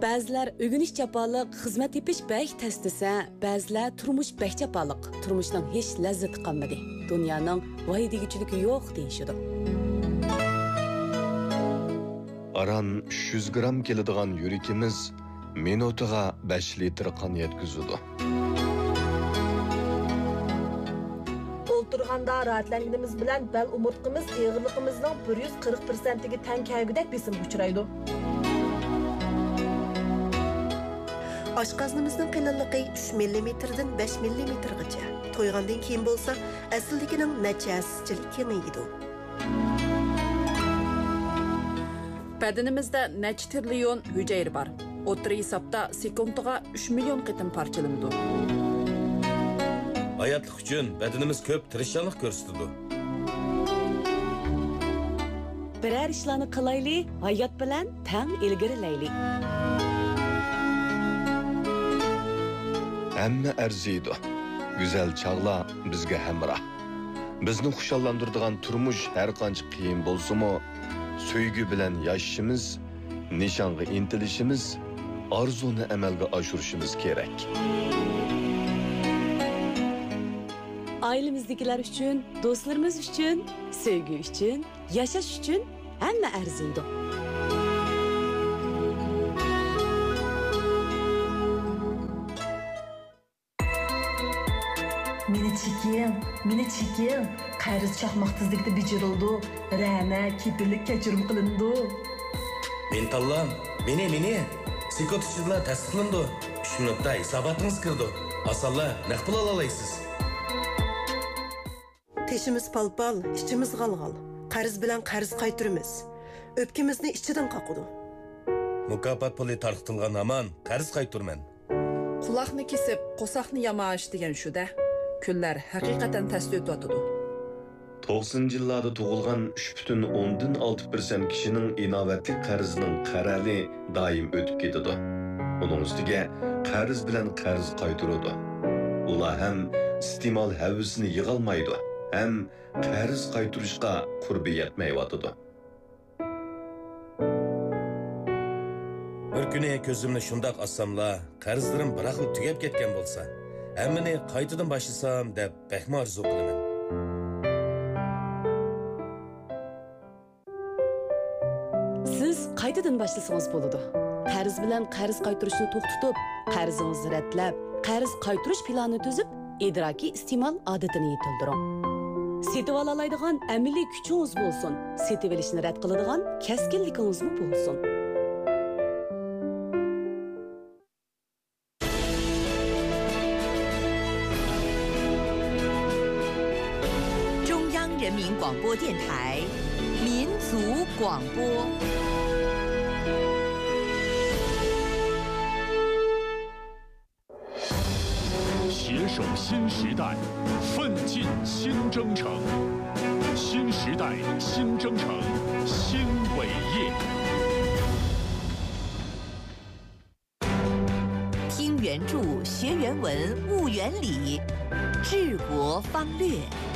Ba'zilar o'g'inish jafoliq, xizmat tepish bək tez desa, ba'zilar turmush bək jafoliq, turmushning hech lazzati qolmadi. Dunyoning voy deguvchiligi yo'q deyishidi. Aran 300 gram keladigan yurikimiz minutiga 5 litr qon yetkazadi. O'ltirganda rahatlanganimiz bilan bel umurtqimiz eg'irligimizning 140%ga teng kelgudek besim uchraydi. Oshqoznimizning qalinligi 3 mm dan 5 mm gacha. To'ygandan keyin bo'lsa, asligining necha aslichilik kengaydi. Bedenimizde neçə trilyon hücre var. O'tiri hisobda sekundiga 3 million qitim parchalanadi. Hayatlık üçün bedenimiz köp tirişçanlıq göstərdi. Birer ishlarni qilayli, hayot bilan tang ilgarilayli. Hamma arziydi. Güzel çağla bizga hamroh. Bizni xushallantiradigan turmush har qancha qiyin bo'lsa-mu, söygü bilan yaşashimiz, nishonga intilishimiz, arzuni amalga oshirishimiz kerak. Ailemizdekiler üçün, dostlarımız üçün, sevgi üçün, yaşaş üçün hamma arziydi. Meni çekin. Qayriz çaqmaq tizlikda bejirildi. Rana, kepillik kechirim qilindi. Men tanlam, meni. Sekund ichida tasdiqlandi. 3 minutda hisobotingiz kirdi. Asalla naq pul olaysiz. Teşimiz palpal, içimiz galgal. Qarz bilan qarz qaytırımız. Öpkimizni içidan qaqıdı. Mukofot puli tarqatilgan aman qarz qaytırman. Quloqni kesib, qo'saqni yamash degan shu-da. Kunlar haqiqatan tasdiq o'tadi. 90 yillarda tug'ilgan 3,6% kishining inovatli qarzining qarali doim o'tib ketadi. Uning ustiga qarz bilan qarz qaytaradi. Ular ham iste'mol havasini yig'olmaydi, ham qarz qaytarishga qurbi yetmayotadi. Bir kuni ko'zimni shundoq assamla, qarzlarim biraqli tugab ketgan bo'lsa, hammani qaytadan boshlasam deb baxma orzu qilaman. Siz qaytadan boshlasangiz bo'ladi. Qarz bilan qarz qaytarishni to'xtatib, qarzingizni ratlab, qarz qaytarish planini tuzib, idrokiy iste'mol odatini yetildiring. Setib olaydigan amaliy kuchingiz bo'lsin, setib olishni rad qiladigan kaskinligingiz bo'lsin. 人民广播电台民族广播。 携手新时代，奋进新征程。新时代新征程，新伟业。 听原著，学原文，悟原理，治国方略。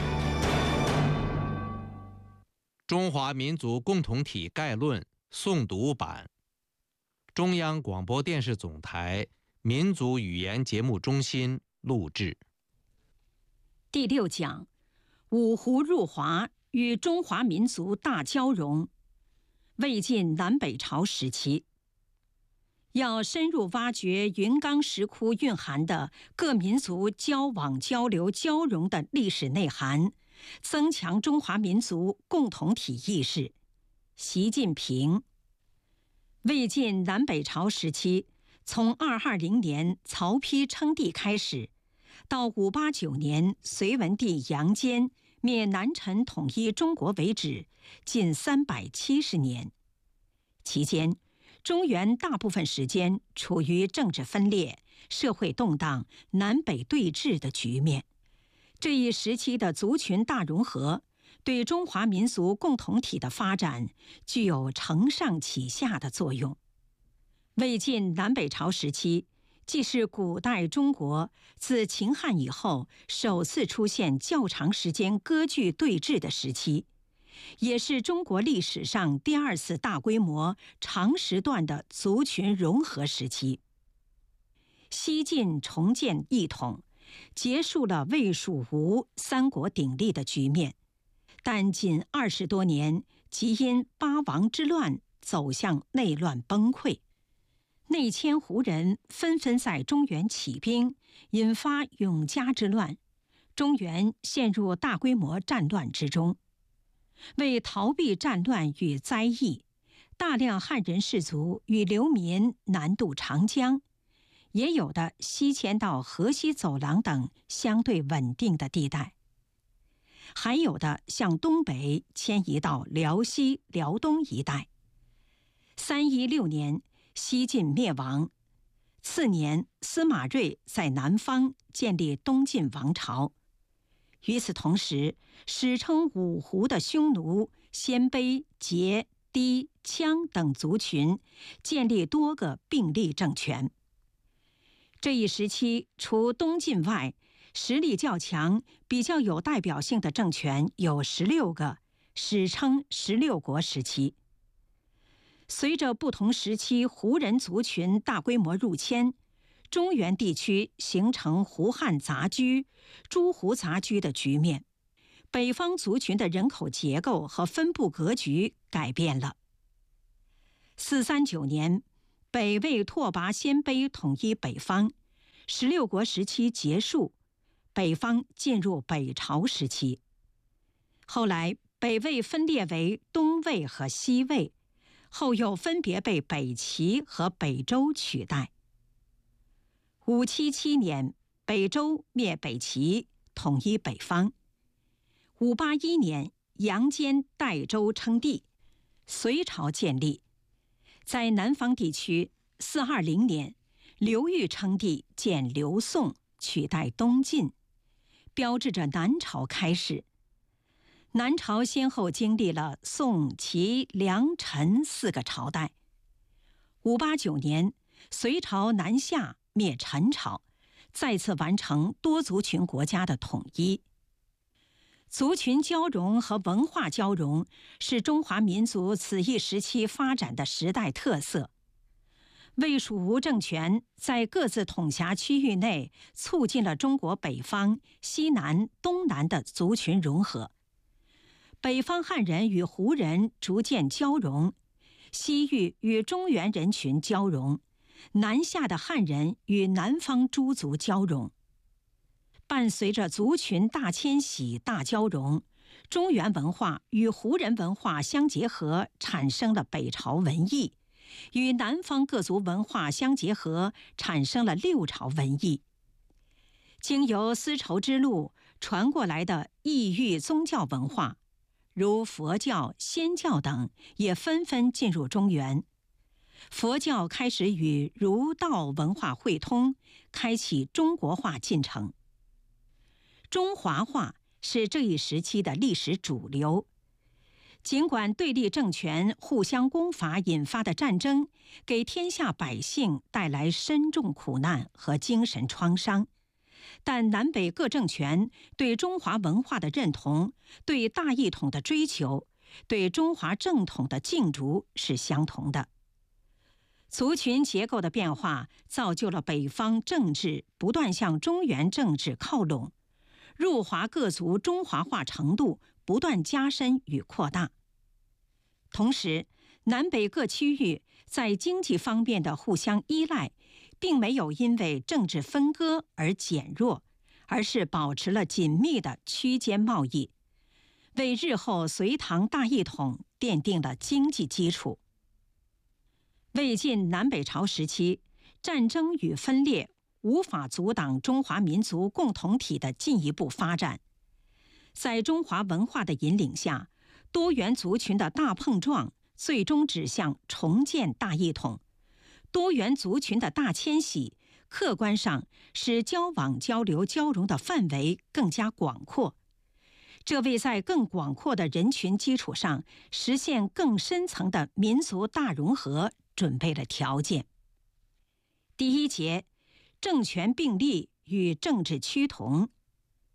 中华民族共同体概论诵读版，中央广播电视总台民族语言节目中心录制。 第6讲：五胡入华与中华民族大交融。魏晋南北朝时期，要深入挖掘云冈石窟蕴含的各民族交往、交流、交融的历史内涵，增强中华民族共同体意识。习近平。魏晋南北朝时期，从220年曹丕称帝开始，到589年隋文帝杨坚灭南陈统一中国为止，近370年。期间，中原大部分时间处于政治分裂、社会动荡、南北对峙的局面。这一时期的族群大融合，对中华民族共同体的发展具有承上启下的作用。魏晋南北朝时期，既是古代中国自秦汉以后首次出现较长时间割据对峙的时期， 也是中国历史上第二次大规模、长时段的族群融合时期。西晋重建一统，结束了魏、蜀、吴三国鼎立的局面，但仅20多年，即因八王之乱走向内乱崩溃。内迁胡人纷纷在中原起兵，引发永嘉之乱，中原陷入大规模战乱之中。为逃避战乱与灾疫，大量汉人士族与流民南渡长江，也有的西迁到河西走廊等相对稳定的地带，还有的向东北迁移到辽西、辽东一带。316年，西晋灭亡，次年司马睿在南方建立东晋王朝。与此同时，史称五胡的匈奴、鲜卑、羯、氐、羌等族群建立多个并立政权。这一时期，除东晋外，实力较强、比较有代表性的政权有16个，史称16国时期。随着不同时期胡人族群大规模入迁，中原地区形成胡汉杂居、诸胡杂居的局面，北方族群的人口结构和分布格局改变了。439年，北魏拓跋鲜卑统一北方，16国时期结束，北方进入北朝时期。后来，北魏分裂为东魏和西魏，后又分别被北齐和北周取代。577年，北周灭北齐，统一北方。581年，杨坚代周称帝，隋朝建立。在南方地区，420年，刘裕称帝，建刘宋，取代东晋，标志着南朝开始。南朝先后经历了宋、齐、梁、陈4个朝代。589年，隋朝南下灭陈朝，再次完成多族群国家的统一。族群交融和文化交融是中华民族此一时期发展的时代特色。魏、蜀、吴政权在各自统辖区域内促进了中国北方、西南、东南的族群融合。北方汉人与胡人逐渐交融，西域与中原人群交融，南下的汉人与南方诸族交融。伴随着族群大迁徙、大交融，中原文化与胡人文化相结合，产生了北朝文艺；与南方各族文化相结合，产生了六朝文艺。经由丝绸之路传过来的异域宗教文化，如佛教、仙教等，也纷纷进入中原。佛教开始与儒道文化汇通，开启中国化进程。中华化是这一时期的历史主流。尽管对立政权互相攻伐引发的战争给天下百姓带来深重苦难和精神创伤，但南北各政权对中华文化的认同、对大一统的追求、对中华正统的敬逐是相同的。族群结构的变化造就了北方政治不断向中原政治靠拢，入华各族中华化程度不断加深与扩大。同时，南北各区域在经济方面的互相依赖，并没有因为政治分割而减弱，而是保持了紧密的区间贸易，为日后隋唐大一统奠定了经济基础。魏晋南北朝时期，战争与分裂无法阻挡中华民族共同体的进一步发展。在中华文化的引领下，多元族群的大碰撞最终指向重建大一统。多元族群的大迁徙，客观上使交往、交流、交融的范围更加广阔。这为在更广阔的人群基础上实现更深层的民族大融合准备了条件。第一节，政权并立与政治趋同。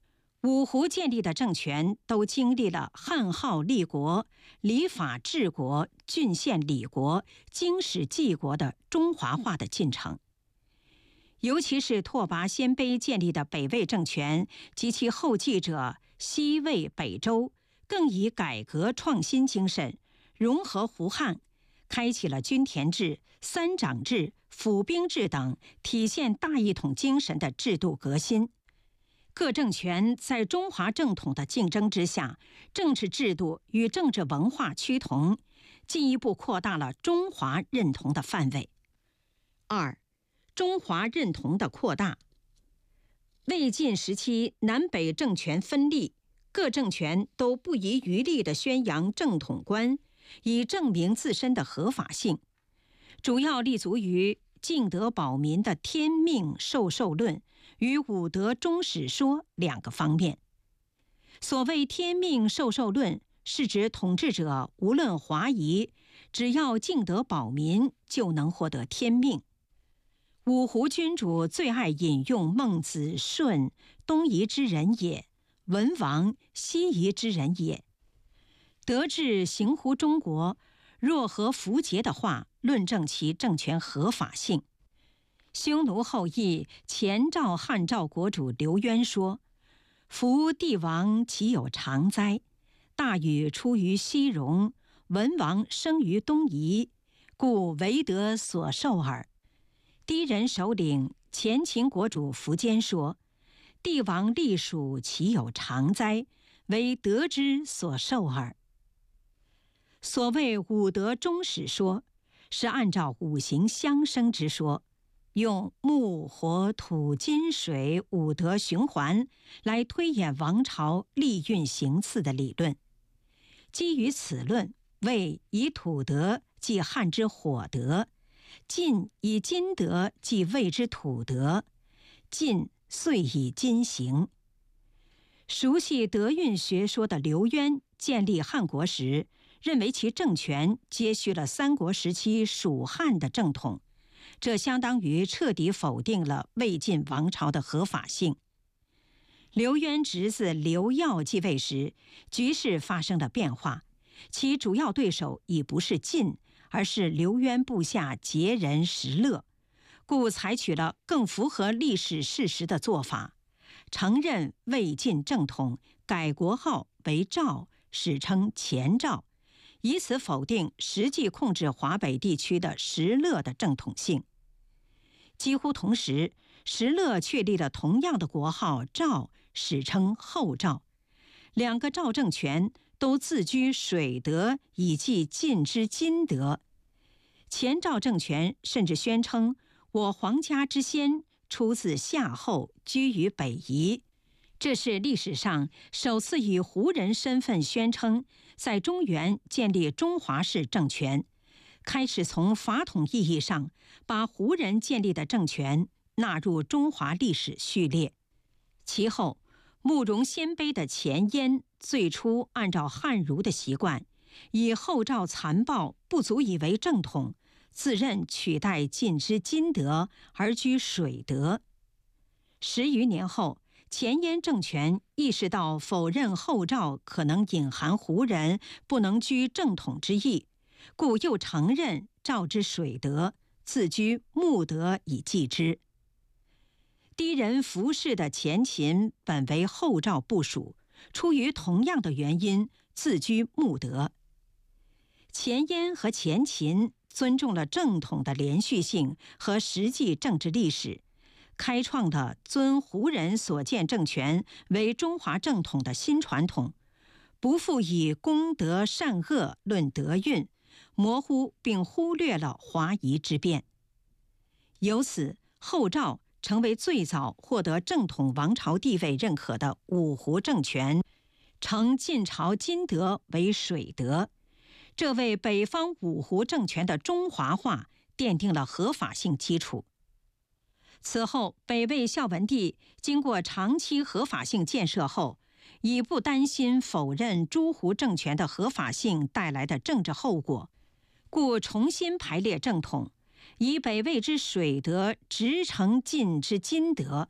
五胡建立的政权都经历了汉号立国、礼法治国、郡县理国、经史记国的中华化的进程。尤其是拓跋鲜卑建立的北魏政权及其后继者西魏、北周，更以改革创新精神融合胡汉，开启了均田制、三长制、府兵制等体现大一统精神的制度革新。各政权在中华正统的竞争之下，政治制度与政治文化趋同，进一步扩大了中华认同的范围。二、中华认同的扩大。魏晋时期南北政权分立，各政权都不遗余力地宣扬正统观，以证明自身的合法性，主要立足于敬德保民的天命授受论与武德终始说两个方面。所谓天命授受论，是指统治者无论华夷，只要敬德保民，就能获得天命。五胡君主最爱引用孟子舜东夷之人也，文王西夷之人也，德治行乎中国，若合符节的话，论证其政权合法性。匈奴后裔前赵汉赵国主刘渊说：“夫帝王岂有常哉？大禹出于西戎，文王生于东夷，故唯德所受耳。”氐人首领前秦国主苻坚说：“帝王隶属岂有常哉？为德之所受耳。”所谓五德终始说，是按照五行相生之说，用木、火、土、金、水五德循环来推演王朝历运行次的理论。基于此论，魏以土德即汉之火德，晋以金德即魏之土德，晋遂以金行。熟悉德运学说的刘渊建立汉国时，认为其政权接续了三国时期蜀汉的正统，这相当于彻底否定了魏晋王朝的合法性。刘渊侄子刘曜继位时，局势发生了变化，其主要对手已不是晋，而是刘渊部下羯人石勒，故采取了更符合历史事实的做法，承认魏晋正统，改国号为赵，史称前赵，以此否定实际控制华北地区的石勒的正统性。几乎同时，石勒确立了同样的国号赵，史称后赵。两个赵政权都自居水德，以继晋之金德。前赵政权甚至宣称，我皇家之先出自夏后，居于北夷。这是历史上首次以胡人身份宣称在中原建立中华式政权，开始从法统意义上把胡人建立的政权纳入中华历史序列。其后，慕容鲜卑的前燕最初按照汉儒的习惯，以后赵残暴不足以为正统，自认取代晋之金德而居水德。10余年后，前燕政权意识到否认后赵可能隐含胡人不能居正统之意，故又承认赵之水德，自居穆德以继之。氐人服氏的前秦本为后赵部属，出于同样的原因，自居穆德。前燕和前秦尊重了正统的连续性和实际政治历史，开创了尊胡人所建政权为中华正统的新传统，不复以功德善恶论德运，模糊并忽略了华夷之变。由此，后赵成为最早获得正统王朝地位认可的五胡政权，承晋朝金德为水德，这为北方五胡政权的中华化奠定了合法性基础。此后，北魏孝文帝经过长期合法性建设后，已不担心否认诸胡政权的合法性带来的政治后果，故重新排列正统，以北魏之水德直承晋之金德，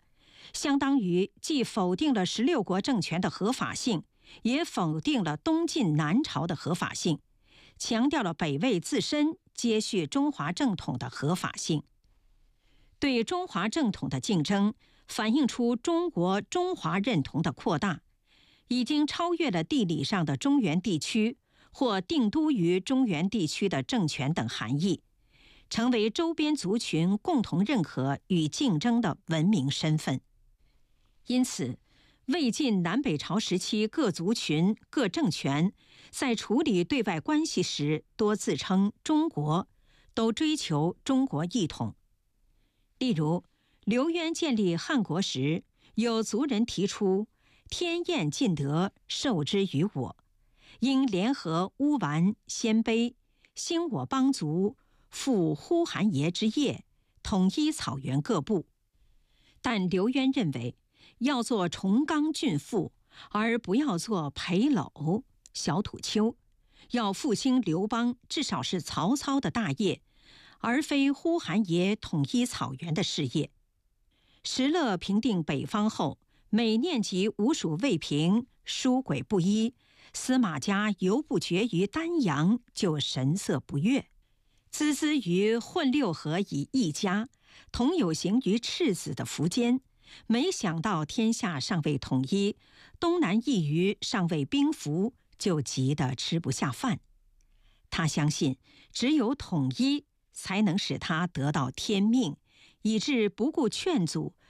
相当于既否定了16国政权的合法性，也否定了东晋南朝的合法性，强调了北魏自身接续中华正统的合法性。对中华正统的竞争，反映出中国中华认同的扩大，已经超越了地理上的中原地区或定都于中原地区的政权等含义，成为周边族群共同认可与竞争的文明身份。因此，魏晋南北朝时期各族群、各政权在处理对外关系时，多自称中国，都追求中国一统。例如，刘渊建立汉国时，有族人提出天厌尽德，受之于我，应联合乌丸、鲜卑，兴我邦族，复呼韩邪之业，统一草原各部。但刘渊认为，要做崇刚峻父，而不要做裴篓、小土丘，要复兴刘邦，至少是曹操的大业，而非呼韩邪统一草原的事业。石勒平定北方后，每念及吴蜀未平，书轨不一，司马家犹不绝于丹阳，就神色不悦。孜孜于混六合以一家，同有行于赤子的苻坚，没想到天下尚未统一，东南一隅尚未兵服，就急得吃不下饭。他相信，只有统一才能使他得到天命，以致不顾劝阻，